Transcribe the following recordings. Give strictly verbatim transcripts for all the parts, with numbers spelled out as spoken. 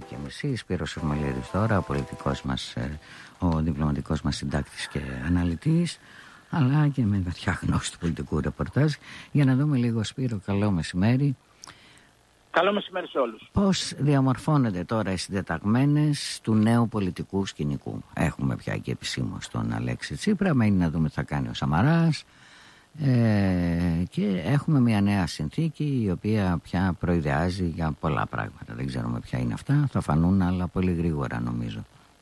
και μισή. Σπύρος Σουρμαλίδης τώρα, ο πολιτικός μας, ο διπλωματικός μας συντάκτης και αναλυτής, αλλά και με βαθιά γνώση του πολιτικού ρεπορτάζ. Για να δούμε λίγο, Σπύρο, καλό μεσημέρι. Καλό μεσημέρι σε όλους. Πώς διαμορφώνονται τώρα οι συντεταγμένες του νέου πολιτικού σκηνικού? Έχουμε πια και επισήμως τον Αλέξη Τσίπρα, μένει να δούμε τι θα κάνει ο Σαμαράς, ε, και έχουμε μια νέα συνθήκη η οποία πια προειδεάζει για πολλά πράγματα. Δεν ξέρουμε ποια είναι αυτά, θα φανούν αλλά πολύ γρήγορα νομίζω.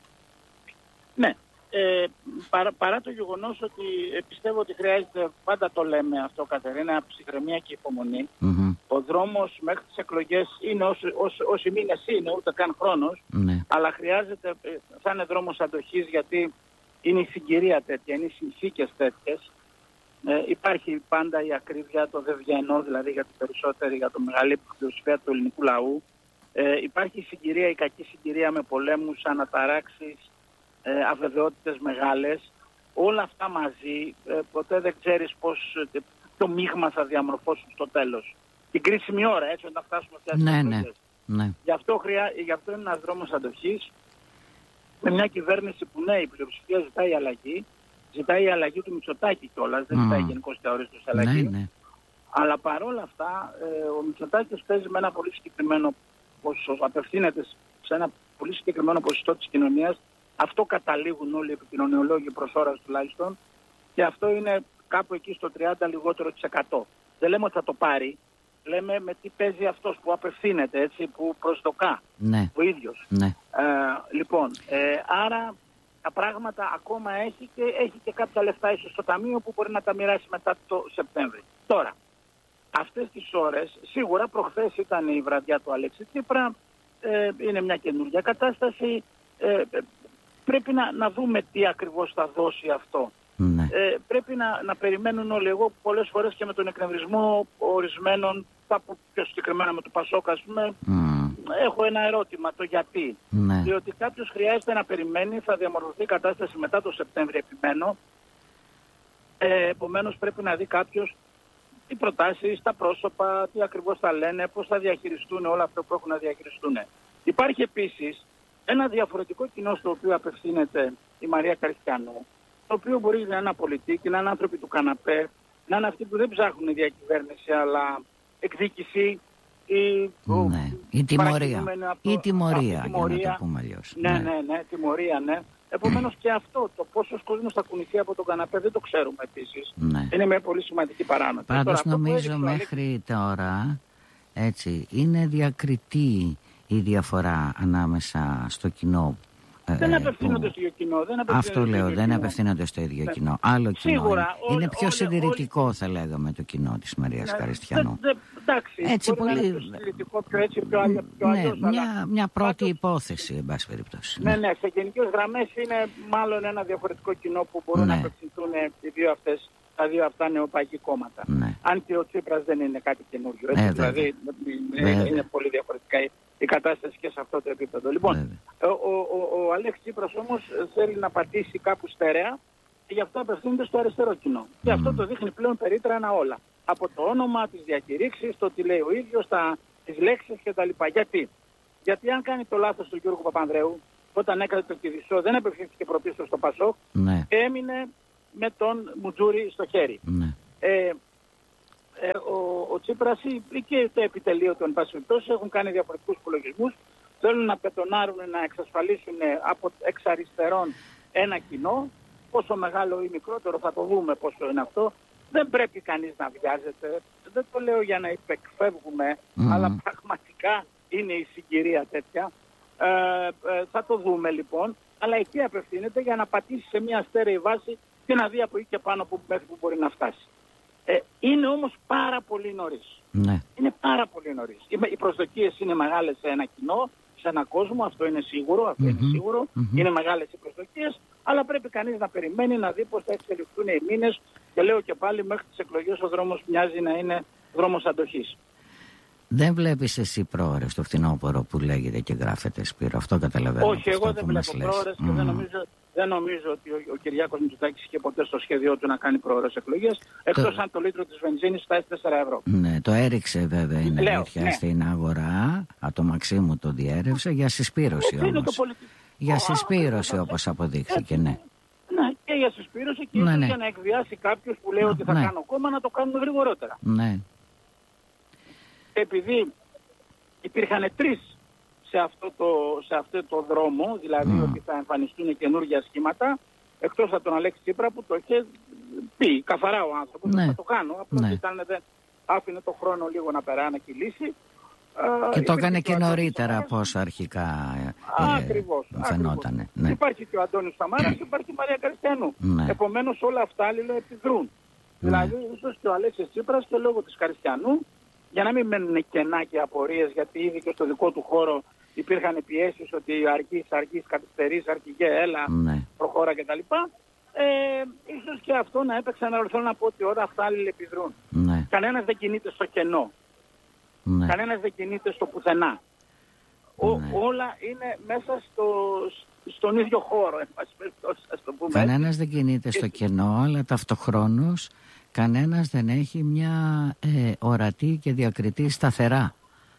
Ναι. Ε, παρά, παρά το γεγονός ότι ε, πιστεύω ότι χρειάζεται, πάντα το λέμε αυτό, Κατερίνα, ψυχραιμία και υπομονή. Mm-hmm. Ο δρόμος μέχρι τις εκλογές είναι όσοι, όσοι, όσοι μήνες είναι, ούτε καν χρόνος, mm-hmm. αλλά χρειάζεται, θα είναι δρόμος αντοχής, γιατί είναι η συγκυρία τέτοια, είναι οι συνθήκες τέτοιες. Ε, υπάρχει πάντα η ακρίβεια, το δε βγαίνω, δηλαδή για την περισσότερη, για το μεγαλύτερη πλειοψηφία του ελληνικού λαού. Ε, υπάρχει η συγκυρία, η κακή συγκυρία με πολέμους, αναταράξεις, Ε, αβεβαιότητες μεγάλες, όλα αυτά μαζί, ε, ποτέ δεν ξέρεις πώς ε, το μείγμα θα διαμορφώσουν στο τέλος. Την κρίσιμη ώρα, έτσι, όταν φτάσουμε πια στις εκλογές. Ναι. Γι' αυτό, χρειά, γι' αυτό είναι ένας δρόμος αντοχής, με μια κυβέρνηση που ναι, η πλειοψηφία ζητάει αλλαγή, ζητάει η αλλαγή του Μητσοτάκη κιόλας, δεν mm. ζητάει γενικώς και αορίστως αλλαγή. Ναι, ναι. Αλλά παρόλα αυτά, ε, ο Μητσοτάκης παίζει με ένα πολύ συγκεκριμένο ποσοστό, απευθύνεται σε ένα πολύ συγκεκριμένο ποσοστό της κοινωνίας. Αυτό καταλήγουν όλοι οι επικοινωνιολόγοι προς ώρας τουλάχιστον, και αυτό είναι κάπου εκεί στο τριάντα λιγότερο της εκατό. Δεν λέμε ότι θα το πάρει, λέμε με τι παίζει αυτός που απευθύνεται, έτσι, που προσδοκά, ναι. ο ίδιος. Ναι. Ε, λοιπόν, ε, άρα τα πράγματα ακόμα έχει και, έχει και κάποια λεφτά ίσως στο ταμείο που μπορεί να τα μοιράσει μετά το Σεπτέμβρη. Τώρα, αυτές τις ώρες, σίγουρα προχθές ήταν η βραδιά του Αλέξη Τσίπρα, ε, είναι μια καινούργια κατάσταση. Ε, πρέπει να, να δούμε τι ακριβώς θα δώσει αυτό. Ναι. Ε, πρέπει να, να περιμένουν όλοι. Εγώ πολλές φορές και με τον εκνευρισμό ορισμένων, θα πω πιο συγκεκριμένα με το Πασόκ, ας πούμε, mm. έχω ένα ερώτημα, το γιατί. Ναι. Διότι κάποιος χρειάζεται να περιμένει, θα διαμορφωθεί η κατάσταση μετά το Σεπτέμβριο, επιμένω. Ε, επομένως πρέπει να δει κάποιος τι προτάσεις, τα πρόσωπα, τι ακριβώς θα λένε, πώς θα διαχειριστούν όλα αυτά που έχουν να διαχειριστούν. Υπάρχει επίσης ένα διαφορετικό κοινό στο οποίο απευθύνεται η Μαρία Καριστιανού, το οποίο μπορεί να είναι ένα πολιτική, να είναι άνθρωποι του καναπέ, να είναι αυτοί που δεν ψάχνουν διακυβέρνηση, αλλά εκδίκηση ή... Ναι, η τιμωρία. Από... Η τιμωρία, για να το πούμε αλλιώς. Ναι, ναι, ναι, ναι, τιμωρία, ναι. Επομένως και αυτό, το πόσος κόσμος θα κουνηθεί από τον καναπέ, δεν το ξέρουμε επίσης. Ναι. Είναι μια πολύ σημαντική παράμετρο. Πάντως τώρα, νομίζω μέχρι τώρα, έτσι, είναι διακριτή η διαφορά ανάμεσα στο κοινό. Δεν απευθύνονται στο ίδιο κοινό. Δεν Αυτό λέω, δεν απευθύνονται στο ίδιο κοινό. Άλλο κοινό. Σίγουρα, είναι είναι πιο συντηρητικό, θα λέγαμε, το κοινό της Μαρίας ναι, Καριστιανού. Δε, δε, εντάξει, έτσι μπορεί πολύ. Να είναι πιο συντηρητικό, πιο έτσι, πιο άλλο. Πιο ναι, αλλιώς, μια, αλλά... μια πρώτη υπόθεση, εν πάση περιπτώσει. Ναι, ναι, σε γενικές γραμμές είναι μάλλον ένα διαφορετικό κοινό που μπορούν ναι. να απευθυνθούν οι δύο αυτές. Τα δύο αυτά νεοπαγή κόμματα. Ναι. Αν και ο Τσίπρας δεν είναι κάτι καινούριο. Έτσι, ε, δηλαδή είναι, είναι πολύ διαφορετικά η κατάσταση και σε αυτό το επίπεδο. Λοιπόν, ο, ο, ο, ο Αλέξης Τσίπρας όμως θέλει να πατήσει κάπου στερεά και γι' αυτό απευθύνεται στο αριστερό κοινό. Mm. Και αυτό το δείχνει πλέον περίτρανα όλα. Από το όνομα, τις διακηρύξεις, το τι λέει ο ίδιος, τα, τις λέξεις κτλ. Γιατί? Γιατί αν κάνει το λάθος του Γιώργου Παπανδρέου, όταν έκανε το Κηδισό, δεν απευθύνθηκε πρωτίστως στο Πασόκ ναι. και έμεινε με τον Μουτζούρι στο χέρι. Ναι. Ε, ε, ο, ο Τσίπρας και το επιτελείο των πασιπτώσεων έχουν κάνει διαφορετικούς υπολογισμούς. Θέλουν να πετονάρουν, να εξασφαλίσουν από εξ αριστερών ένα κοινό. Πόσο μεγάλο ή μικρότερο θα το δούμε πόσο είναι αυτό. Δεν πρέπει κανείς να βιάζεται. Δεν το λέω για να υπεκφεύγουμε, mm. αλλά πραγματικά είναι η συγκυρία τέτοια. Ε, ε, θα το δούμε λοιπόν. Αλλά εκεί απευθύνεται για να πατήσει σε μια στέρεη βάση και να δει από εκεί και πάνω που, μέχρι που μπορεί να φτάσει. Ε, είναι όμως πάρα πολύ νωρίς. Ναι. Είναι πάρα πολύ νωρίς. Οι προσδοκίες είναι μεγάλες σε ένα κοινό, σε ένα κόσμο, αυτό είναι σίγουρο, αυτό mm-hmm. είναι σίγουρο. Mm-hmm. Είναι μεγάλες οι προσδοκίες, αλλά πρέπει κανείς να περιμένει να δει πώς θα εξελιχθούν οι μήνες και λέω και πάλι μέχρι τις εκλογές ο δρόμος μοιάζει να είναι δρόμος αντοχής. Δεν βλέπεις εσύ πρόωρες το φθινόπωρο που λέγεται και γράφεται, Σπύρο? Αυτό καταλαβαίνω. Όχι, εγώ δεν βλέπω πρόωρες και mm. δεν, νομίζω, δεν νομίζω ότι ο, ο Κυριάκος Μητσοτάκης είχε ποτέ στο σχέδιό του να κάνει πρόωρες εκλογές, εκτός το... αν το λίτρο της βενζίνης φτάσει τέσσερα ευρώ. Ναι, το έριξε βέβαια, είναι Λέω, αλήθεια, ναι. στην αγορά. Το Μαξίμου το διέρευσε για συσπήρωση όμως. Πολιτι... Για συσπήρωση όπως αποδείχθηκε, ναι. Ναι, και για συσπήρωση και ναι, ναι. για να εκβιάσει κάποιους που λέει ότι θα ναι. κάνω κόμμα να το κάνουν γρηγορότερα. Ναι. Επειδή υπήρχαν τρεις σε αυτό το, σε αυτό το δρόμο, δηλαδή mm. ότι θα εμφανιστούν καινούργια σχήματα, εκτός από τον Αλέξη Τσίπρα που το είχε πει καθαρά ο άνθρωπος, ναι. θα το κάνω, απλώς ναι. ήταν, άφηνε το χρόνο λίγο να περάσει να κυλήσει. Και το έκανε και νωρίτερα από όσο αρχικά ε, ακριβώς, φαινόταν. Ναι. Υπάρχει και ο Αντώνης Σαμάρας, υπάρχει η Μαρία Καριστιανού. Ναι. Επομένως όλα αυτά αλληλοεπιδρούν. Ναι. Δηλαδή ίσως και ο Αλέξης Τσίπρας και λόγω της Καριστιανού, για να μην μένουν κενά και απορίες, γιατί ήδη και στο δικό του χώρο υπήρχαν πιέσεις ότι αργείς, αργείς, καθυστερείς, αρχηγέ, έλα, ναι. προχώρα κτλ. Ε, ίσως και αυτό να έπαιξε ένα ρόλο. Θέλω να πω ότι όλα αυτά αλληλεπιδρούν. Ναι. Κανένας δεν κινείται στο κενό. Ναι. Κανένας δεν κινείται στο πουθενά. Ο, ναι. Όλα είναι μέσα στο, στον ίδιο χώρο. Ας το πούμε. Κανένας δεν κινείται στο κενό, αλλά ταυτοχρόνως κανένας δεν έχει μια ε, ορατή και διακριτή σταθερά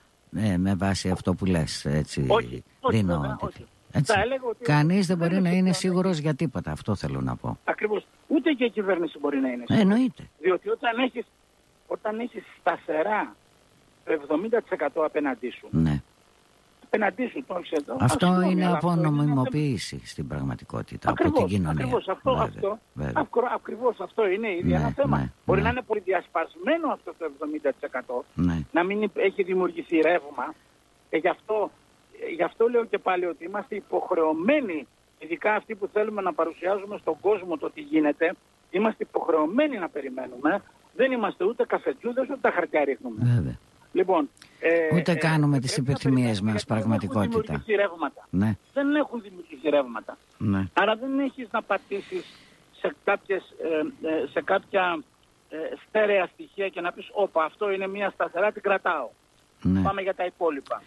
ε, με βάση αυτό που λες. Έτσι, όχι, όχι, βέβαια, όχι. Έτσι. Κανείς δεν μπορεί να είναι σίγουρος για τίποτα. Αυτό θέλω να πω. Ακριβώς. Ούτε και η κυβέρνηση μπορεί να είναι σίγουρη. Εννοείται. Διότι όταν έχεις, όταν έχεις σταθερά το εβδομήντα τοις εκατό απέναντί σου. Ναι. Απέναντί σου το εδώ. Αυτό Ας, είναι αλλά, από νομιμοποίηση είναι... στην πραγματικότητα. Ακριβώς, από την κοινωνία. Ακριβώς αυτό, βέβαια, αυτό, βέβαια. Ακριβώς αυτό είναι ήδη ναι, ένα θέμα. Ναι, μπορεί ναι. να είναι πολύ διασπασμένο αυτό το εβδομήντα τοις εκατό. Ναι. Να μην έχει δημιουργηθεί ρεύμα. Και γι' αυτό, γι' αυτό λέω και πάλι ότι είμαστε υποχρεωμένοι, ειδικά αυτοί που θέλουμε να παρουσιάζουμε στον κόσμο το τι γίνεται, είμαστε υποχρεωμένοι να περιμένουμε. Δεν είμαστε ούτε καφετζούδες ούτε τα χαρτιά ρίχνουμε. Βέβαια. Λοιπόν, ε, ούτε ε, κάνουμε ε, τις επιθυμίες μας πραγματικότητα. Δεν έχουν δημιουργηθεί ρεύματα. Ναι. Δεν έχουν δημιουργηθεί ρεύματα. Ναι. Άρα δεν έχεις να πατήσεις σε, κάποιες, ε, ε, σε κάποια ε, στέρεα στοιχεία και να πεις όπα αυτό είναι μια σταθερά, την κρατάω. Ναι. Πάμε για τα υπόλοιπα.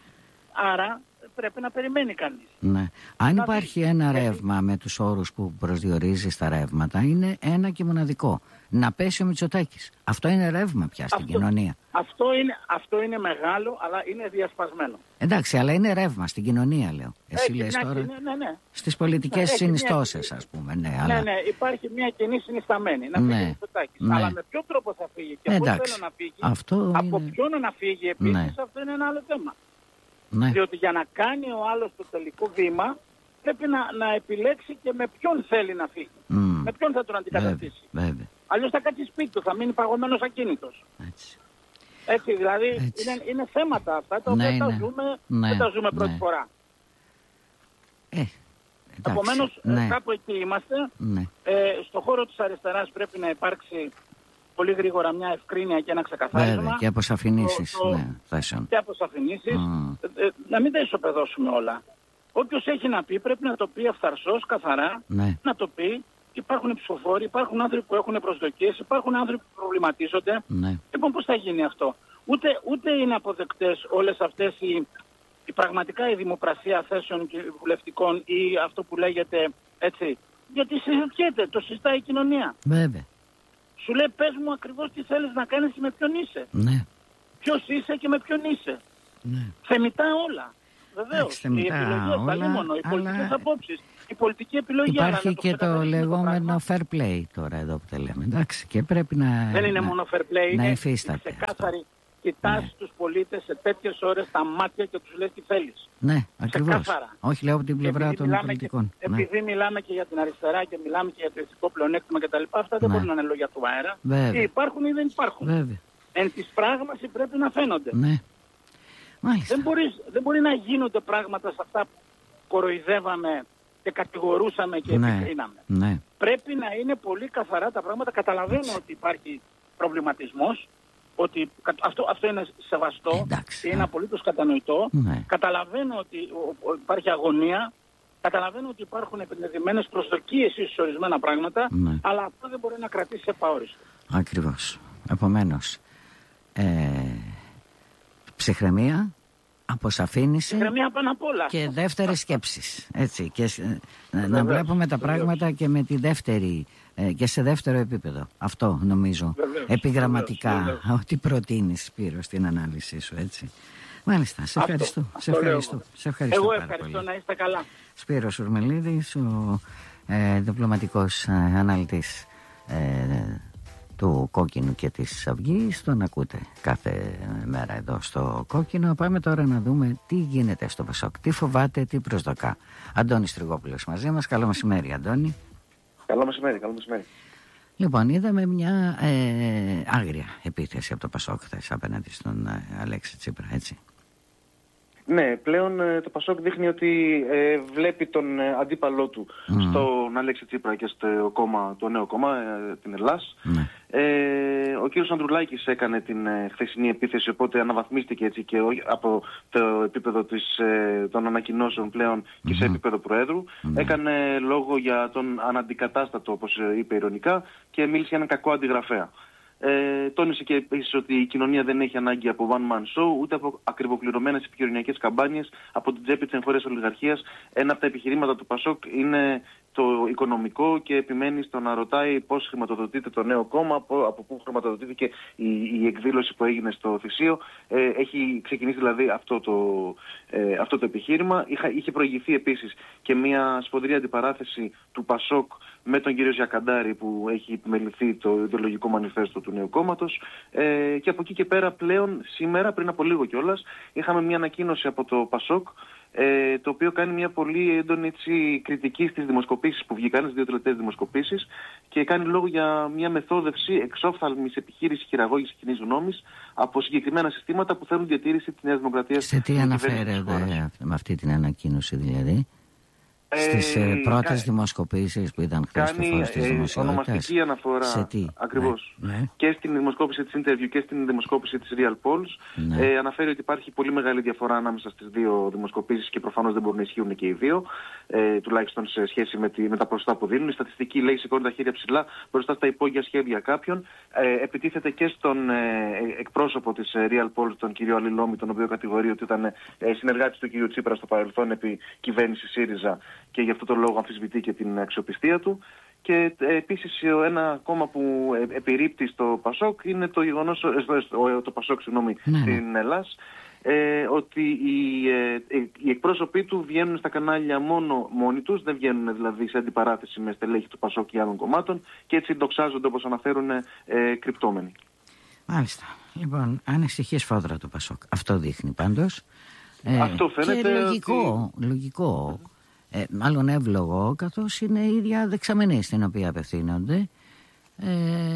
Άρα πρέπει να περιμένει κανείς. Ναι. Αν να υπάρχει δει... ένα ρεύμα με τους όρους που προσδιορίζει στα ρεύματα, είναι ένα και μοναδικό. Να πέσει ο Μητσοτάκης. Αυτό είναι ρεύμα πια στην αυτό, κοινωνία. Αυτό είναι, αυτό είναι μεγάλο, αλλά είναι διασπασμένο. Εντάξει, αλλά είναι ρεύμα στην κοινωνία, λέω. Εσύ λες τώρα ναι, ναι, ναι. στις πολιτικές ναι, συνιστώσεις, ας πούμε. Ναι, ναι, αλλά... ναι, υπάρχει μια κοινή συνισταμένη. Να φύγει ναι, ο Μητσοτάκης. Ναι. Αλλά με ποιο τρόπο θα φύγει και πώς θέλω να φύγει. Αυτό από είναι... ποιον να φύγει επίσης, ναι. αυτό είναι ένα άλλο θέμα. Ναι. Διότι για να κάνει ο άλλος το τελικό βήμα, πρέπει να, να επιλέξει και με ποιον θέλει να φύγει. Mm. Με ποιον θα τον αντικαταστήσει. Αλλιώς θα κάτσει σπίτι του, θα μείνει παγωμένος ακίνητος. Έτσι. Έτσι, δηλαδή Έτσι. Είναι, είναι θέματα αυτά τα οποία ναι, τα ζούμε, ναι, δεν τα ζούμε πρώτη ναι. φορά. Ε, Επομένως, ναι. κάπου εκεί είμαστε. Ναι. Ε, στον χώρο της αριστεράς πρέπει να υπάρξει πολύ γρήγορα μια ευκρίνεια και ένα ξεκαθάρισμα. Βέβαια, και αποσαφηνήσεις. Το, το, ναι, και αποσαφηνήσεις. Mm. Ε, ε, να μην τα ισοπεδώσουμε όλα. Όποιος έχει να πει πρέπει να το πει αυθαρσός, καθαρά, ναι. να το πει. Υπάρχουν ψηφοφόροι, υπάρχουν άνθρωποι που έχουν προσδοκίες, υπάρχουν άνθρωποι που προβληματίζονται. Ναι. Λοιπόν, πώς θα γίνει αυτό. Ούτε, ούτε είναι αποδεκτές όλες αυτές οι, οι πραγματικά η δημοπρασία θέσεων βουλευτικών ή αυτό που λέγεται έτσι. Γιατί συζητιέται, το συζητάει η κοινωνία. Βέβαια. Σου λέει πες μου ακριβώς τι θέλεις να κάνεις και με ποιον είσαι. Ναι. Ποιος είσαι και με ποιον είσαι. Ναι. Θεμητά όλα. Βεβαίως. Οι επιλογές πάλι μόνο, οι πολιτικές αλλά... απόψεις. Η πολιτική επιλογή. Υπάρχει και το, το λεγόμενο fair play τώρα εδώ που τα λέμε. Εντάξει, και πρέπει να. Δεν είναι να, μόνο fair play, να είναι ξεκάθαρη. Κοιτάς ναι. τους πολίτες σε τέτοιες ώρες στα μάτια και τους λες τι θέλεις. Ναι, ακριβώς. Όχι, λέω από την πλευρά των πολιτικών. Και, ναι. Επειδή μιλάμε και για την αριστερά και μιλάμε και για το ηθικό πλεονέκτημα κτλ. Αυτά ναι. δεν μπορούν να είναι λόγια του αέρα. Βέβαια. Ή υπάρχουν ή δεν υπάρχουν. Βέβαια. Εν της πράγμαση πρέπει να φαίνονται. Ναι. Δεν, μπορείς, δεν μπορεί να γίνονται πράγματα σε αυτά που κοροϊδεύαμε και κατηγορούσαμε και ναι, επικρίναμε. Ναι. Πρέπει να είναι πολύ καθαρά τα πράγματα. Καταλαβαίνω Έτσι. ότι υπάρχει προβληματισμός, ότι αυτό, αυτό είναι σεβαστό, Εντάξει, είναι ναι. απολύτως κατανοητό. Ναι. Καταλαβαίνω ότι ο, ο, υπάρχει αγωνία, καταλαβαίνω ότι υπάρχουν επενδυμένες προσδοκίες σε ορισμένα πράγματα, ναι. αλλά αυτό δεν μπορεί να κρατήσει επαόριστο. Ακριβώς. Επομένως, ε, ψυχραιμία, αποσαφήνιση πάνω απ' όλα. Και δεύτερες σκέψεις. Έτσι, και να, να βλέπουμε τα πράγματα και με τη δεύτερη και σε δεύτερο επίπεδο. Αυτό νομίζω βεβαίως, επιγραμματικά βεβαίως, βεβαίως. Ότι προτείνεις, Σπύρο, στην ανάλυση σου, έτσι. Μάλιστα, σε ευχαριστώ. Αυτό, σε, ευχαριστώ. Αυτό σε ευχαριστώ. Εγώ πάρα ευχαριστώ πολύ. Να είστε καλά. Σπύρος Σουρμελίδης, ο ε, διπλωματικός ε, αναλυτής ε, του Κόκκινου και της Αυγής. Τον ακούτε κάθε μέρα εδώ στο Κόκκινο. Πάμε τώρα να δούμε τι γίνεται στο Πασόκ, τι φοβάται, τι προσδοκά. Αντώνης Τριγόπουλος μαζί μας. Καλό μεσημέρι, Αντώνη. Καλό μεσημέρι, καλό μεσημέρι. Λοιπόν, είδαμε μια ε, άγρια επίθεση από το Πασόκ χθες απέναντι στον ε, Αλέξη Τσίπρα, έτσι. Ναι, πλέον ε, το Πασόκ δείχνει ότι ε, βλέπει τον ε, αντίπαλό του mm. στον Αλέξη Τσίπρα και στο κόμμα, το νέο κόμμα, ε, την Ελλάς. Mm. Ε, ο κύριος Ανδρουλάκης έκανε την ε, χθεσινή επίθεση, οπότε αναβαθμίστηκε έτσι και από το επίπεδο της, ε, των ανακοινώσεων πλέον και mm. σε επίπεδο Προέδρου. Mm. Έκανε λόγο για τον αναντικατάστατο, όπως είπε ειρωνικά, και μίλησε για έναν κακό αντιγραφέα. Ε, τόνισε και επίσης ότι η κοινωνία δεν έχει ανάγκη από one man show, ούτε από ακριβοκληρωμένες επικοινωνιακές καμπάνιες από την τσέπη της εγχώριας ολιγαρχίας. Ένα από τα επιχειρήματα του Πασόκ είναι το οικονομικό και επιμένει στο να ρωτάει πώς χρηματοδοτείται το νέο κόμμα, από πού χρηματοδοτήθηκε η, η εκδήλωση που έγινε στο Θησίο. Ε, έχει ξεκινήσει δηλαδή αυτό το, ε, αυτό το επιχείρημα. Είχα, είχε προηγηθεί επίσης και μια σφοδρή αντιπαράθεση του Πασόκ με τον κύριο Ζιακαντάρη, που έχει επιμεληθεί το ιδεολογικό μανιφέστο του νέου κόμματος. Ε, και από εκεί και πέρα πλέον σήμερα, πριν από λίγο κιόλας, είχαμε μια ανακοίνωση από το Πασόκ, ε, το οποίο κάνει μια πολύ έντονη έτσι, κριτική στις δημοσκοπήσεις που βγήκαν, στις δύο τελευταίες δημοσκοπήσεις, και κάνει λόγο για μια μεθόδευση εξόφθαλμης επιχείρηση χειραγώγησης κοινής γνώμης από συγκεκριμένα συστήματα που θέλουν διατήρηση της Νέας Δημοκρατίας. Σε τι αναφέρεται με αυτή την ανακοίνωση, δηλαδή? Στις ε, πρώτες κάνει, δημοσκοπήσεις που ήταν χθες το φως της δημοσιότητας. Κάνει ονομαστική αναφορά, σε τι? ακριβώς, ναι, ναι. και στην δημοσκόπηση της Interview και στην δημοσκόπηση της Real Polls. Ναι. Ε, αναφέρει ότι υπάρχει πολύ μεγάλη διαφορά ανάμεσα στις δύο δημοσκοπήσεις και προφανώς δεν μπορούν να ισχύουν και οι δύο, ε, τουλάχιστον σε σχέση με, τη, με τα ποσοστά που δίνουν. Η στατιστική λέει σηκώνει τα χέρια ψηλά μπροστά στα υπόγεια σχέδια κάποιων. Ε, επιτίθεται και στον ε, εκπρόσωπο της Real Polls, τον κύριο Αλληλόμη, τον οποίο κατηγορεί ότι ήταν ε, συνεργάτης του κύριου Τσίπρα στο παρελθόν επί κυβέρνηση ΣΥΡΙΖΑ, και γι' αυτό το λόγο αμφισβητεί και την αξιοπιστία του. Και ε, επίσης ένα ακόμα που ε, επιρρύπτει στο Πασόκ είναι το γεγονός, ε, το, το Πασόκ συγγνώμη, ναι, στην Ελλάς, ε, ότι οι, ε, οι εκπρόσωποι του βγαίνουν στα κανάλια μόνο μόνοι τους, δεν βγαίνουν δηλαδή σε αντιπαράθεση με στελέχη του Πασόκ και άλλων κομμάτων, και έτσι ντοξάζονται, όπως αναφέρουν, ε, κρυπτόμενοι. Μάλιστα. Λοιπόν, ανησυχεί σφόδρα το Πασόκ. Αυτό δείχνει πάντως. Ε, Αυτό φαίνεται και λογικό, ότι... λογικό. Ε, μάλλον εύλογο, καθώς είναι η ίδια δεξαμενή στην οποία απευθύνονται. Ε,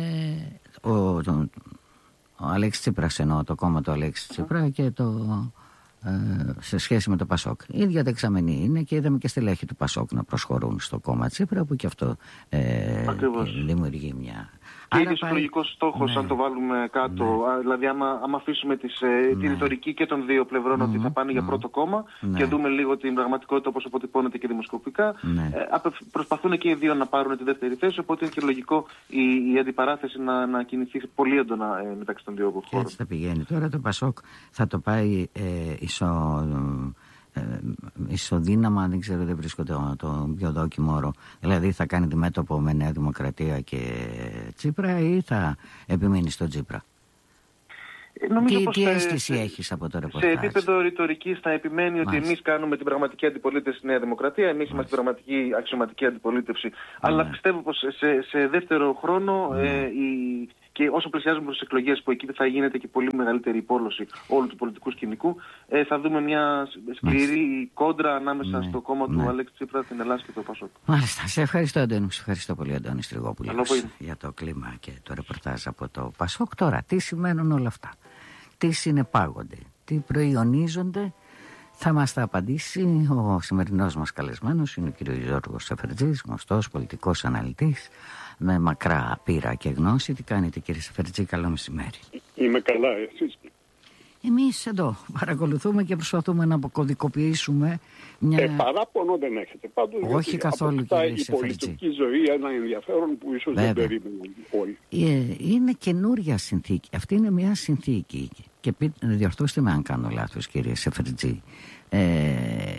ο, το, ο Αλέξης Τσίπρας, εννοώ το κόμμα του Αλέξη Τσίπρα, και το, ε, σε σχέση με το Πασόκ. Η ίδια δεξαμενή είναι, και είδαμε και στελέχη του Πασόκ να προσχωρούν στο κόμμα Τσίπρα, που και αυτό ε, δημιουργεί μια... Και είναι συλλογικός στόχος, ναι, αν το βάλουμε κάτω. Ναι. Δηλαδή, άμα, άμα αφήσουμε τις, ναι, τη ρητορική και των δύο πλευρών, mm-hmm, ότι θα πάνε mm-hmm. για πρώτο κόμμα, ναι, και δούμε λίγο την πραγματικότητα όπως αποτυπώνεται και δημοσκοπικά, ναι, ε, προσπαθούν και οι δύο να πάρουν τη δεύτερη θέση. Οπότε είναι και λογικό η, η αντιπαράθεση να, να κινηθεί πολύ έντονα ε, μεταξύ των δύο χώρων. Έτσι θα πηγαίνει. Τώρα το Πασόκ θα το πάει ε, ισο. Ε, ισοδύναμα, δεν ξέρω, δεν βρίσκω το, το πιο δόκιμο όρο. Δηλαδή θα κάνει αντιμέτωπο με Νέα Δημοκρατία και Τσίπρα, ή θα επιμείνει στον Τσίπρα? Νομίζω τι πως τι αίσθηση έχεις από το ρεπορτάζ? Σε επίπεδο ρητορικής θα επιμένει, μάλιστα, ότι εμείς κάνουμε την πραγματική αντιπολίτευση στη Νέα Δημοκρατία, εμείς είμαστε την πραγματική αξιωματική αντιπολίτευση. Ναι. Αλλά πιστεύω πως σε, σε δεύτερο χρόνο, ναι, ε, η... και όσο πλησιάζουμε προς τις εκλογές, που εκεί θα γίνεται και πολύ μεγαλύτερη υπόλωση όλου του πολιτικού σκηνικού, ε, θα δούμε μια σκληρή, μάλιστα, κόντρα ανάμεσα, ναι, στο κόμμα, ναι, του Αλέξη Τσίπρα, την Ελλάδα και το Πασόκ. Μάλιστα. Σε ευχαριστώ, Αντώνη. Σε ευχαριστώ πολύ, Αντώνη Τριγόπουλος, για το κλίμα και το ρεπορτάζ από το Πασόκ. Τώρα, τι σημαίνουν όλα αυτά? Τι συνεπάγονται? Τι προϊονίζονται? Θα μας τα απαντήσει ο σημερινός μας καλεσμένος. Είναι ο κ. Γιώργος Σεφερτζής, γνωστός πολιτικός αναλυτής με μακρά πείρα και γνώση. Τι κάνετε, κύριε Σεφερτζή? Καλό μεσημέρι. Είμαι καλά, εσείς? Εμείς εδώ παρακολουθούμε και προσπαθούμε να αποκωδικοποιήσουμε μια... Ε, παράπονο δεν έχετε πάντως? Όχι καθόλου, κύριε η πολιτική ζωή ένα ενδιαφέρον που ίσως Βέβαια. δεν περίμεναν όλοι. Ε, είναι καινούρια συνθήκη. Αυτή είναι μια συνθήκη. Και πει, διορθώστε με αν κάνω λάθος, κύριε Σεφερτζή. Ε,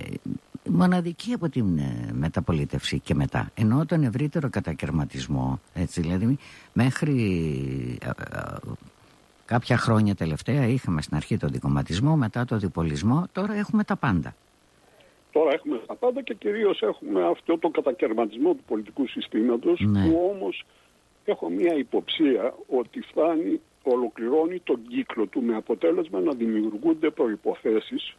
μοναδική από την μεταπολίτευση και μετά. Ενώ τον ευρύτερο κατακαιρματισμό, έτσι, δηλαδή μέχρι ε, ε, κάποια χρόνια τελευταία είχαμε στην αρχή τον δικομματισμό, μετά τον διπολισμό, τώρα έχουμε τα πάντα. Τώρα έχουμε τα πάντα και κυρίως έχουμε αυτό το κατακαιρματισμό του πολιτικού συστήματος, ναι. που όμως έχω μια υποψία ότι φτάνει, ολοκληρώνει τον κύκλο του με αποτέλεσμα να δημιουργούνται προϋποθέσεις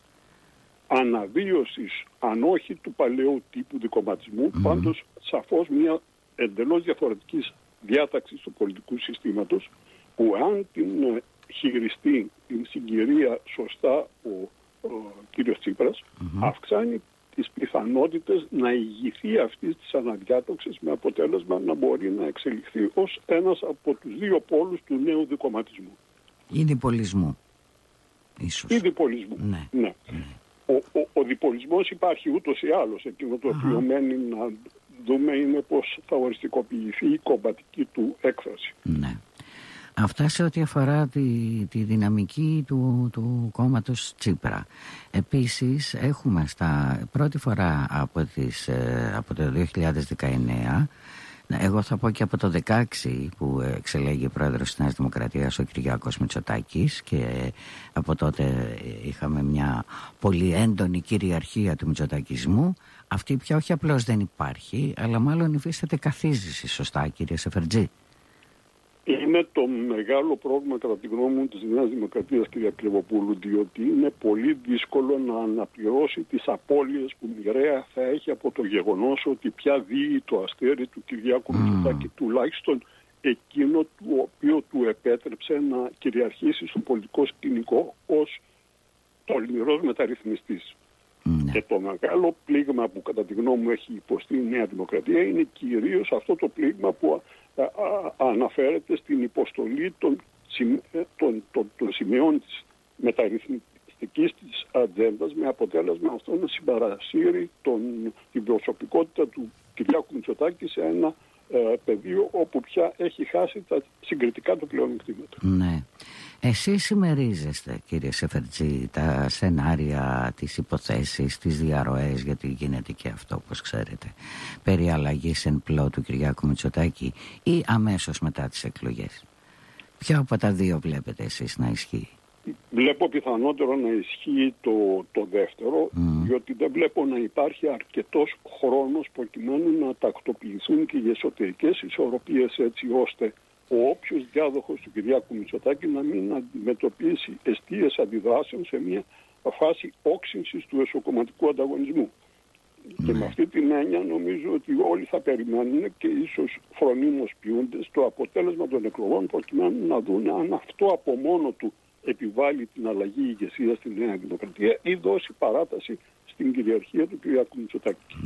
αναβίωσης, αν όχι του παλαιού τύπου δικομματισμού, mm. πάντως σαφώς μια εντελώς διαφορετικής διάταξης του πολιτικού συστήματος, που αν την χειριστεί την συγκυρία σωστά ο, ο κύριος Τσίπρας, mm-hmm. αυξάνει τις πιθανότητες να ηγηθεί αυτής της αναδιάταξης, με αποτέλεσμα να μπορεί να εξελιχθεί ως ένας από τους δύο πόλους του νέου δικομματισμού. Ή διπολισμού, ίσως. Ή διπολισμού, ναι. ναι. ναι. Ο, ο, ο διπολισμός υπάρχει ούτως ή άλλως. Εκείνο το οποίο μένει να δούμε είναι πώς θα οριστικοποιηθεί η κομματική του έκφραση. Ναι. Αυτά σε ό,τι αφορά τη, τη δυναμική του, του κόμματος Τσίπρα. Επίσης έχουμε στα πρώτη φορά από, τις, από το δύο χιλιάδες δεκαεννέα, εγώ θα πω και από το δεκαέξι που εξελέγει πρόεδρος της Νέας Δημοκρατίας ο Κυριάκος Μητσοτάκης, και από τότε είχαμε μια πολύ έντονη κυριαρχία του μητσοτακισμού. Αυτή πια όχι απλώς δεν υπάρχει, αλλά μάλλον υφίσταται καθίζηση, σωστά, κύριε Σεφερτζή? Είναι το μεγάλο πρόβλημα, κατά τη γνώμη μου, της Νέας Δημοκρατίας, κυρία Κλεβοπούλου, διότι είναι πολύ δύσκολο να αναπληρώσει τις απώλειες που μοιραία θα έχει από το γεγονός ότι πια δείει το αστέρι του Κυριάκου mm. Μητσοτάκη, τουλάχιστον εκείνο του οποίο του επέτρεψε να κυριαρχήσει στο πολιτικό σκηνικό ως τολμηρός μεταρρυθμιστής. Mm. Και το μεγάλο πλήγμα που κατά τη γνώμη μου έχει υποστεί η Νέα Δημοκρατία είναι κυρίως αυτό το πλήγμα που α, α, αναφέρεται στην υποστολή των, των, των, των σημείων της μεταρρυθμιστικής της ατζέντας, με αποτέλεσμα αυτό να συμπαρασύρει τον, την προσωπικότητα του Κυριάκου Μητσοτάκη σε ένα ε, πεδίο όπου πια έχει χάσει τα συγκριτικά του πλεονεκτήματα. Ναι. Εσείς συμμερίζεστε, κύριε Σεφερτζή, τα σενάρια, τις υποθέσεις, τις διαρροές, γιατί γίνεται και αυτό, όπως ξέρετε, περί αλλαγής εν πλώ του Κυριάκου Μητσοτάκη, ή αμέσως μετά τις εκλογές? Ποιο από τα δύο βλέπετε εσείς να ισχύει? Βλέπω πιθανότερο να ισχύει το, το δεύτερο, mm. διότι δεν βλέπω να υπάρχει αρκετός χρόνος προκειμένου να τακτοποιηθούν και οι εσωτερικές ισορροπίες, έτσι ώστε ο όποιος διάδοχος του Κυριάκου Μητσοτάκη να μην αντιμετωπίσει εστίες αντιδράσεων σε μια φάση όξυνσης του εσωκομματικού ανταγωνισμού. Mm. Και με αυτή την έννοια νομίζω ότι όλοι θα περιμένουν και ίσως φρονίμως ποιούνται στο αποτέλεσμα των εκλογών, προκειμένου να δουν αν αυτό από μόνο του επιβάλλει την αλλαγή ηγεσία στη Νέα Δημοκρατία ή δώσει παράταση στην κυριαρχία του Κυριάκου Μητσοτάκη.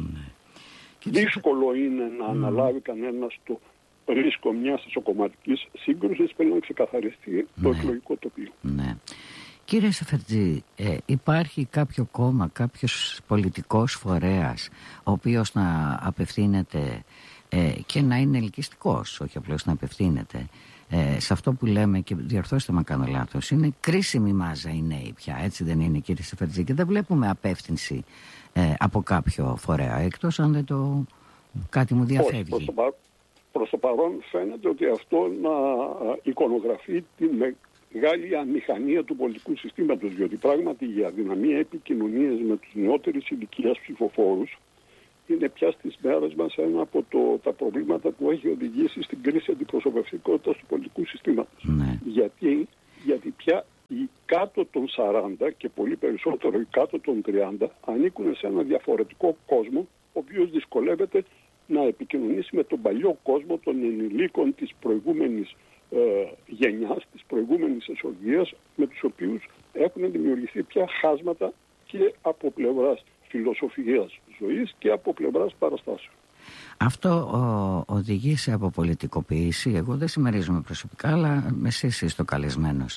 Mm. Δύσκολο είναι να mm. αναλάβει κανένας το ρίσκο μιας εσωκομματικής σύγκρουσης, πρέπει να ξεκαθαριστεί ναι. το εκλογικό τοπίο. Ναι. Κύριε Σεφερτζή, ε, υπάρχει κάποιο κόμμα, κάποιος πολιτικός φορέας, ο οποίος να απευθύνεται ε, και να είναι ελκυστικός, όχι απλώς να απευθύνεται ε, σε αυτό που λέμε, και διορθώστε με αν κάνω λάθος, είναι κρίσιμη μάζα οι νέοι πια, έτσι δεν είναι, κύριε Σεφερτζή? Και δεν βλέπουμε απεύθυνση ε, από κάποιο φορέα, εκτός αν δεν το κάτι μου διαφεύγει. Όχι, προς το παρόν φαίνεται ότι αυτό να εικονογραφεί τη μεγάλη αμηχανία του πολιτικού συστήματος, διότι πράγματι η αδυναμία επικοινωνίας με τους νεότερης ηλικίας ψηφοφόρους είναι πια στις μέρες μας ένα από το, τα προβλήματα που έχει οδηγήσει στην κρίση αντιπροσωπευτικότητας του πολιτικού συστήματος. Ναι. Γιατί, γιατί πια οι κάτω των σαράντα και πολύ περισσότερο οι κάτω των τριάντα ανήκουν σε ένα διαφορετικό κόσμο, ο οποίος δυσκολεύεται να επικοινωνήσει με τον παλιό κόσμο των ενηλίκων της προηγούμενης ε, γενιάς, της προηγούμενης εσωγείας, με τους οποίους έχουν δημιουργηθεί πια χάσματα και από πλευράς φιλοσοφίας ζωής και από πλευράς παραστάσεων. Αυτό ο, οδηγεί σε αποπολιτικοποίηση. Εγώ δεν συμμερίζομαι προσωπικά, αλλά εσείς είστε ο καλεσμένος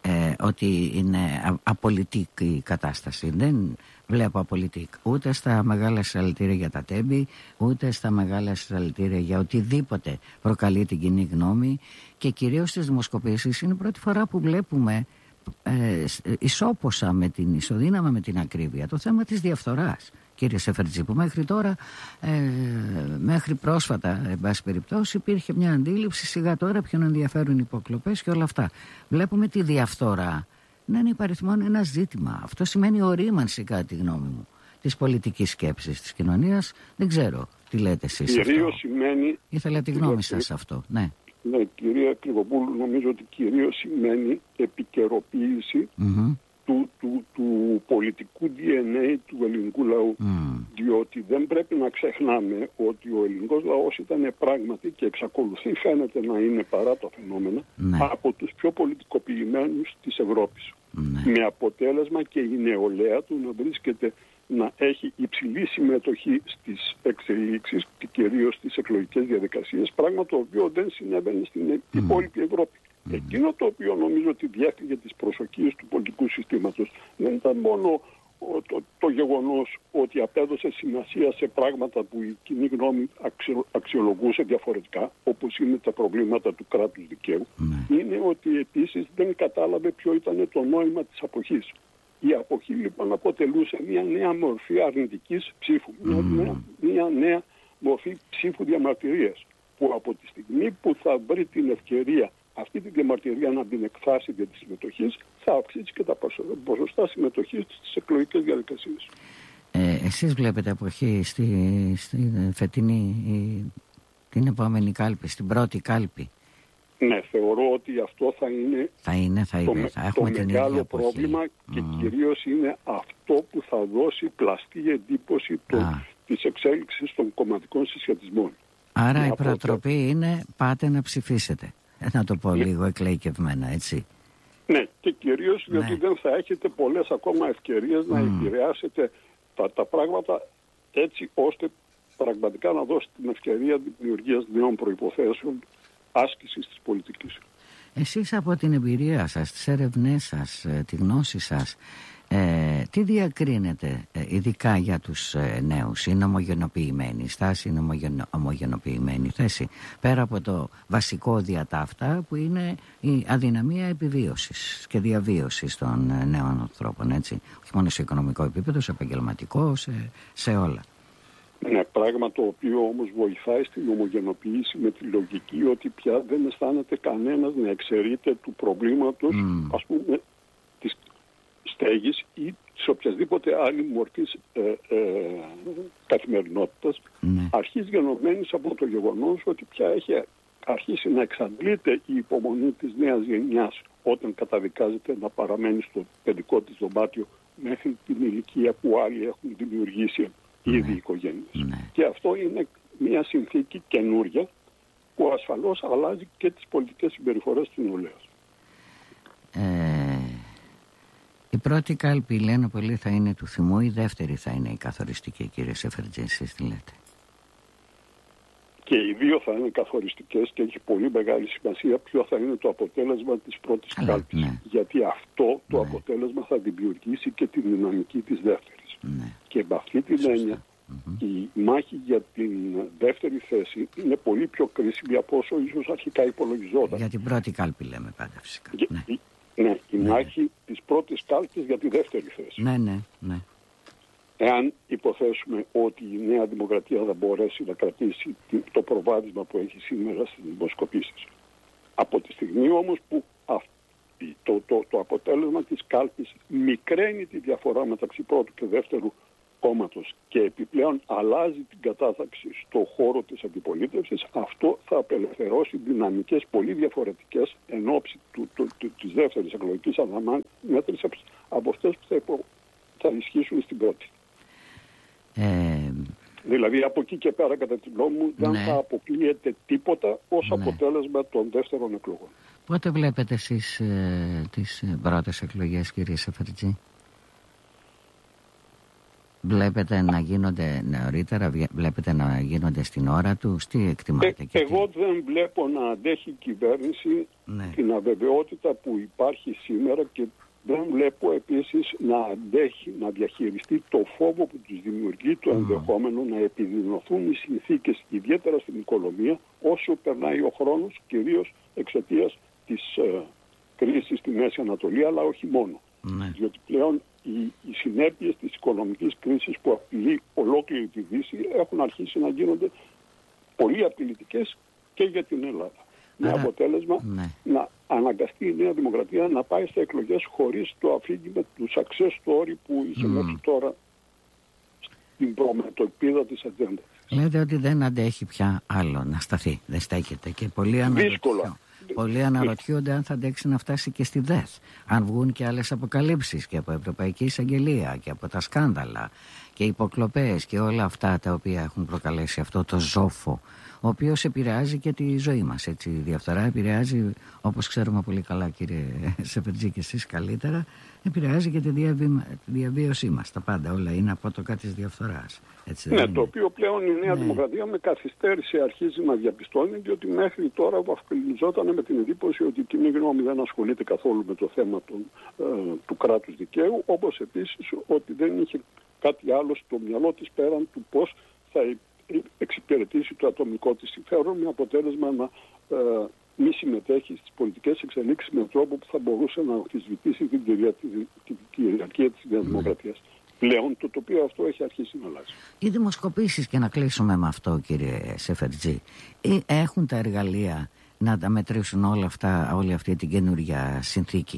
ε, ότι είναι απολυτική η κατάσταση. Δεν βλέπω απολυτική ούτε στα μεγάλα συλλαλητήρια για τα τέμπη, ούτε στα μεγάλα συλλαλητήρια για οτιδήποτε προκαλεί την κοινή γνώμη, και κυρίως στις δημοσκοπήσεις είναι η πρώτη φορά που βλέπουμε ε, ισόποσα με την ισοδύναμα με την ακρίβεια το θέμα της διαφθοράς, κύριε Σεφερτζή, που μέχρι τώρα ε, μέχρι πρόσφατα εν πάση περιπτώσει υπήρχε μια αντίληψη, σιγά τώρα ποιον ενδιαφέρουν οι υποκλοπές και όλα αυτά. Βλέπουμε τη διαφθορά να είναι υπαριθμόν ένα ζήτημα. Αυτό σημαίνει ορίμανση, κατά τη γνώμη μου, της πολιτικής σκέψης της κοινωνίας. Δεν ξέρω τι λέτε εσείς. Κυρίως σημαίνει... Ήθελα τη γνώμη σας σε αυτό. Ναι. Ναι, κυρία Κρυβοπούλου, νομίζω ότι κυρίως σημαίνει επικαιροποίηση mm-hmm. του, του, του πολιτικού ντι εν έι του ελληνικού λαού. Mm. Διότι δεν πρέπει να ξεχνάμε ότι ο ελληνικός λαός ήταν πράγματι, και εξακολουθεί φαίνεται να είναι παρά τα φαινόμενα, ναι. από τους πιο πολιτικοποιημένους της Ευρώπης. Ναι. Με αποτέλεσμα και η νεολαία του να βρίσκεται, να έχει υψηλή συμμετοχή στις εξελίξεις και κυρίως στις εκλογικές διαδικασίες, πράγμα το οποίο δεν συνέβαινε στην mm. υπόλοιπη Ευρώπη. Mm. Εκείνο το οποίο νομίζω ότι διέφυγε τις προσοχίες του πολιτικού συστήματος δεν ήταν μόνο το, το γεγονός ότι απέδωσε σημασία σε πράγματα που η κοινή γνώμη αξιο, αξιολογούσε διαφορετικά, όπως είναι τα προβλήματα του κράτους δικαίου, mm. είναι ότι επίσης δεν κατάλαβε ποιο ήταν το νόημα της αποχής. Η αποχή λοιπόν αποτελούσε μια νέα μορφή αρνητικής ψήφου, mm. μια, νέα, μια νέα μορφή ψήφου διαμαρτυρίας, που από τη στιγμή που θα βρει την ευκαιρία αυτή τη διαμαρτυρία να την εκφράσει για τη συμμετοχή, θα αυξήσει και τα ποσοστά συμμετοχής στις εκλογικές διαδικασίες. Ε, εσείς βλέπετε αποχή στη, στη φετινή, την επόμενη κάλπη, στην πρώτη κάλπη? Ναι, θεωρώ ότι αυτό θα είναι, θα είναι, θα είναι. το, θα έχουμε το την μεγάλο πρόβλημα και mm. κυρίως είναι αυτό που θα δώσει πλαστή εντύπωση το, της εξέλιξης των κομματικών συσχετισμών. Άρα με η προτροπή από... είναι πάτε να ψηφίσετε. Να το πω ναι. λίγο εκλαϊκευμένα, έτσι. Ναι, και κυρίως διότι ναι. δεν θα έχετε πολλές ακόμα ευκαιρίες mm. να επηρεάσετε τα, τα πράγματα έτσι ώστε πραγματικά να δώσετε την ευκαιρία δημιουργίας νέων προϋποθέσεων άσκησης της πολιτικής. Εσείς από την εμπειρία σας, τις έρευνές σας, τη γνώση σας, ε, τι διακρίνετε ε, ειδικά για τους ε, νέους? Είναι ομογενοποιημένη η στάση, είναι ομογενο, ομογενοποιημένη η θέση, πέρα από το βασικό διατάφτα που είναι η αδυναμία επιβίωσης και διαβίωσης των ε, νέων ανθρώπων, έτσι, όχι μόνο σε οικονομικό επίπεδο, σε επαγγελματικό, σε, σε όλα. Ναι, πράγμα το οποίο όμως βοηθάει στην ομογενοποίηση με τη λογική ότι πια δεν αισθάνεται κανένας να εξαιρείται του προβλήματος, mm. ας πούμε, της στέγης ή της οποιασδήποτε άλλη μορφής ε, ε, καθημερινότητας, mm. αρχής γενομένης από το γεγονός ότι πια έχει αρχίσει να εξαντλείται η υπομονή της νέας γενιάς όταν καταδικάζεται να παραμένει στο παιδικό της δωμάτιο μέχρι την ηλικία που άλλοι έχουν δημιουργήσει ήδη οι οικογένειες. Ναι. Και αυτό είναι μια συνθήκη καινούρια που ασφαλώς αλλάζει και τις πολιτικές συμπεριφορές της νεολαίας. Ε, η πρώτη κάλπη, λένε πολλοί, θα είναι του θυμού, η δεύτερη θα είναι η καθοριστική, κύριε Σεφερτζή, εσείς τι λέτε? Και οι δύο θα είναι καθοριστικές και έχει πολύ μεγάλη σημασία ποιο θα είναι το αποτέλεσμα της πρώτης Αλλά, κάλπης. Ναι. Γιατί αυτό το ναι. αποτέλεσμα θα δημιουργήσει και τη δυναμική της δεύτερης. Ναι. Και με αυτή την έννοια mm-hmm. η μάχη για την δεύτερη θέση είναι πολύ πιο κρίσιμη από όσο ίσως αρχικά υπολογιζόταν. Για την πρώτη κάλπη λέμε πάντα φυσικά. Για, ναι. Η, ναι, η ναι. μάχη της πρώτης κάλπης για τη δεύτερη θέση. Ναι, ναι, ναι. Εάν υποθέσουμε ότι η Νέα Δημοκρατία θα μπορέσει να κρατήσει το προβάδισμα που έχει σήμερα στις δημοσκοπήσεις. Από τη στιγμή όμως που αυτό Το, το, το αποτέλεσμα της κάλπης μικραίνει τη διαφορά μεταξύ πρώτου και δεύτερου κόμματος και επιπλέον αλλάζει την κατάταξη στο χώρο της αντιπολίτευσης, αυτό θα απελευθερώσει δυναμικές πολύ διαφορετικές εν ώψη του, του, του, της δεύτερης εκλογικής αναμέτρησης από αυτές που θα, υπο, θα ισχύσουν στην πρώτη. Ε... Δηλαδή από εκεί και πέρα, κατά τη γνώμη μου, δεν ναι. θα αποκλείεται τίποτα ως ναι. αποτέλεσμα των δεύτερων εκλογών. Πότε βλέπετε εσείς ε, τις πρώτες εκλογές, κύριε Σεφερτζή? Βλέπετε να γίνονται νωρίτερα, βλέπετε να γίνονται στην ώρα του, τι εκτιμάτε? Ε, και εγώ τι... δεν βλέπω να αντέχει η κυβέρνηση ναι. την αβεβαιότητα που υπάρχει σήμερα και δεν βλέπω επίσης να αντέχει να διαχειριστεί το φόβο που τους δημιουργεί το ενδεχόμενο mm. να επιδεινωθούν οι συνθήκες, ιδιαίτερα στην οικονομία, όσο περνάει ο χρόνος, κυρίως εξαιτίας της ε, κρίσης στη Μέση Ανατολή, αλλά όχι μόνο. Mm. Διότι πλέον οι, οι συνέπειες της οικονομικής κρίσης που απειλεί ολόκληρη τη Δύση έχουν αρχίσει να γίνονται πολύ απειλητικές και για την Ελλάδα. Με Άρα, αποτέλεσμα ναι. να αναγκαστεί η Νέα Δημοκρατία να πάει σε εκλογές χωρίς το αφήγημα του success story που είχε mm. μέχρι τώρα στην προμετωπίδα της ατζέντα. Λέτε ότι δεν αντέχει πια άλλο να σταθεί, δεν στέκεται και πολλοί αναρωτιούνται. Πολλοί αναρωτιούνται αν θα αντέξει να φτάσει και στη ΔΕΘ. Αν βγουν και άλλες αποκαλύψεις και από Ευρωπαϊκή Εισαγγελία και από τα σκάνδαλα και υποκλοπές και όλα αυτά τα οποία έχουν προκαλέσει αυτό το ζόφο, ο οποίος επηρεάζει και τη ζωή μας. Έτσι, η διαφθορά επηρεάζει, όπως ξέρουμε πολύ καλά κύριε Σεφερτζή και εσείς καλύτερα, επηρεάζει και τη διαβίμα, διαβίωσή μας. Τα πάντα όλα είναι απότοκα της διαφθοράς. Έτσι, ναι, είναι. Το οποίο πλέον η Νέα ναι. Δημοκρατία με καθυστέρηση αρχίζει να διαπιστώνει, διότι μέχρι τώρα βαφκαλιζόταν με την εντύπωση ότι η κοινή γνώμη δεν ασχολείται καθόλου με το θέμα του, ε, του κράτους δικαίου, όπως επίσης ότι δεν είχε κάτι άλλο στο μυαλό της πέραν του πώς θα εξυπηρετήσει το ατομικό της συμφέρον, με αποτέλεσμα να ε, μη συμμετέχει στις πολιτικές εξελίξεις με τρόπο που θα μπορούσε να αμφισβητήσει την κυριαρχία της Νέας Δημοκρατίας. Πλέον το τοπίο αυτό έχει αρχίσει να αλλάζει. Οι δημοσκοπήσεις, και να κλείσουμε με αυτό κύριε Σεφερτζή, έχουν τα εργαλεία να τα μετρήσουν όλα αυτά, όλη αυτή την καινούργια συνθήκη?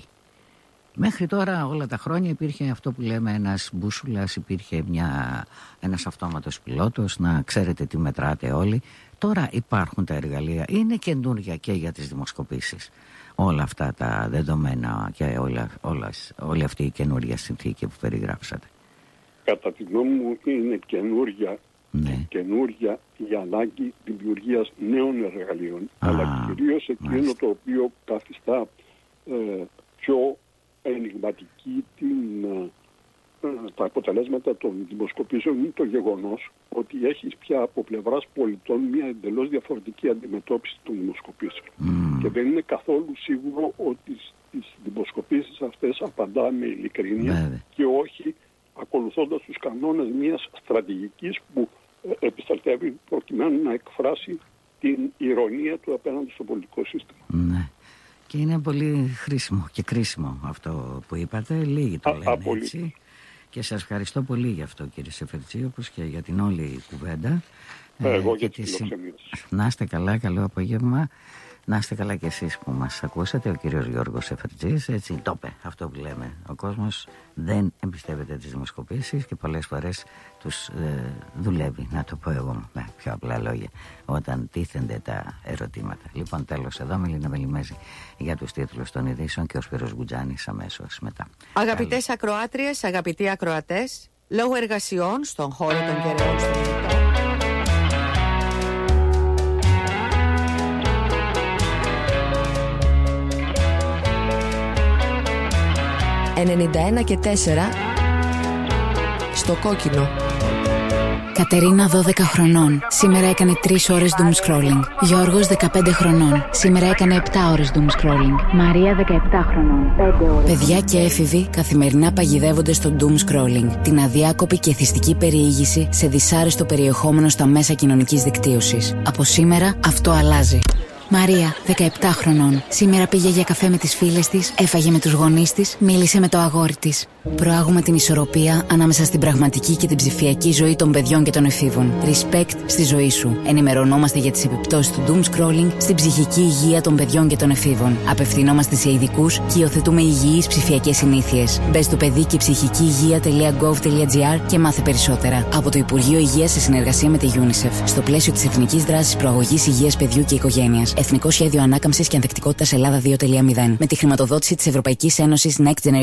Μέχρι τώρα όλα τα χρόνια υπήρχε αυτό που λέμε ένας μπούσουλας, υπήρχε μια, ένας αυτόματος πιλότος, να ξέρετε τι μετράτε όλοι. Τώρα υπάρχουν τα εργαλεία, είναι καινούργια και για τις δημοσκοπήσεις όλα αυτά τα δεδομένα και όλα, όλα, όλη αυτή η καινούργια συνθήκη που περιγράψατε. Κατά τη γνώμη μου είναι καινούργια, ναι. καινούργια η ανάγκη δημιουργίας νέων εργαλείων, Α, αλλά κυρίως εκείνο μάλιστα. το οποίο καθιστά ε, πιο ενιγματική την, ε, τα αποτελέσματα των δημοσκοπήσεων είναι το γεγονός ότι έχει πια από πλευράς πολιτών μια εντελώς διαφορετική αντιμετώπιση των δημοσκοπήσεων. Mm. Και δεν είναι καθόλου σίγουρο ότι στις δημοσκοπήσεις αυτές απαντά με ειλικρίνεια mm. και όχι ακολουθώντας τους κανόνες μιας στρατηγικής που ε, επιστρατεύει προκειμένου να εκφράσει την ηρωνία του απέναντι στο πολιτικό σύστημα. Mm. Και είναι πολύ χρήσιμο και κρίσιμο αυτό που είπατε. Λίγοι το λένε Α, έτσι. Και σας ευχαριστώ πολύ για αυτό κύριε Σεφερτζή, όπως και για την όλη κουβέντα. Εγώ ε, και τη συ... Να είστε καλά, καλό απόγευμα. Να είστε καλά κι εσείς που μας ακούσατε. Ο κύριος Γιώργος Σεφερτζής, έτσι το είπε αυτό που λέμε. Ο κόσμος δεν εμπιστεύεται τις δημοσκοπήσεις και πολλές φορές τους ε, δουλεύει, να το πω εγώ με πιο απλά λόγια, όταν τίθενται τα ερωτήματα. Λοιπόν, τέλος εδώ, Μελίνα Βελιμέζη για τους τίτλους των ειδήσεων και ο Σπύρος Γκουτζάνης αμέσως μετά. Αγαπητές ακροάτριες, αγαπητοί ακροατές, λόγω εργασιών στον χώρο των κεραιών στο Μητώ, ενενήντα ένα και τέσσερα στο κόκκινο. Κατερίνα δώδεκα χρονών. Σήμερα έκανε τρεις ώρες doom scrolling. Γιώργος δεκαπέντε χρονών. Σήμερα έκανε επτά ώρες doom scrolling. Μαρία δεκαεπτά χρονών. πέντε ώρες. Παιδιά και έφηβοι καθημερινά παγιδεύονται στο doom scrolling, την αδιάκοπη και εθιστική περιήγηση σε δυσάρεστο περιεχόμενο στα μέσα κοινωνικής δικτύωσης. Από σήμερα αυτό αλλάζει. Μαρία, δεκαεπτά χρονών. Σήμερα πήγε για καφέ με τις φίλες της, έφαγε με τους γονείς της, μίλησε με το αγόρι της. Προάγουμε την ισορροπία ανάμεσα στην πραγματική και την ψηφιακή ζωή των παιδιών και των εφήβων. Respect στη ζωή σου. Ενημερωνόμαστε για τις επιπτώσεις του doom scrolling στην ψυχική υγεία των παιδιών και των εφήβων. Απευθυνόμαστε σε ειδικούς και υιοθετούμε υγιείς ψηφιακές συνήθειες. Μπες στο παιδί και ψυχική υγεία τελεία γκοβ τελεία τζι άρ και μάθε περισσότερα. Από το Υπουργείο Υγείας σε συνεργασία με τη UNICEF. Στο πλαίσιο της Εθνικής Δράσης Προαγωγής Υγείας Παιδιού και Οικογένειας. Εθνικό Σχέδιο Ανάκαμψης και Ανθεκτικότητας Ελλάδα δύο τελεία μηδέν. Με τη χρηματοδότηση της Ευρωπαϊκής Ένωσης Next Generation.